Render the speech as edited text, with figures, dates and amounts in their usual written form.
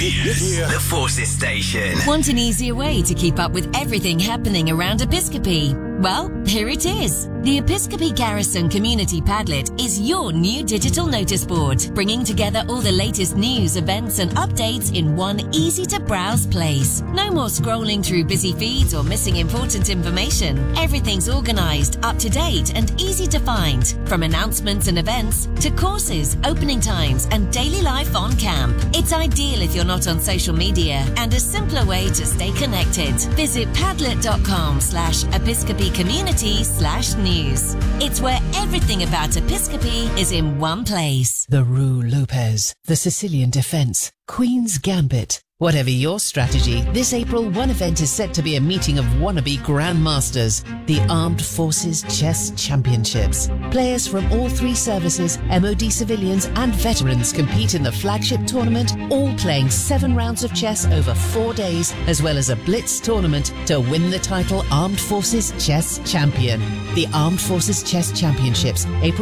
Here's the Forces Station. Want an easier way to keep up with everything happening around Episcopi? Well, here it is. The Episcopi Garrison Community Padlet is your new digital notice board, bringing together all the latest news, events and updates in one easy-to-browse place. No more scrolling through busy feeds or missing important information. Everything's organised, up-to-date and easy to find, from announcements and events to courses, opening times and daily life on camp. It's ideal if you're not on social media and a simpler way to stay connected. Visit padlet.com/episcopicommunity/news. It's where everything about Episcopi is in one place. The Rue Lopez, the Sicilian Defence, Queen's Gambit. Whatever your strategy, this April one event is set to be a meeting of wannabe grandmasters, the Armed Forces Chess Championships. Players from all three services, MOD civilians and veterans compete in the flagship tournament, all playing 7 rounds of chess over 4 days, as well as a blitz tournament to win the title Armed Forces Chess Champion. The Armed Forces Chess Championships, April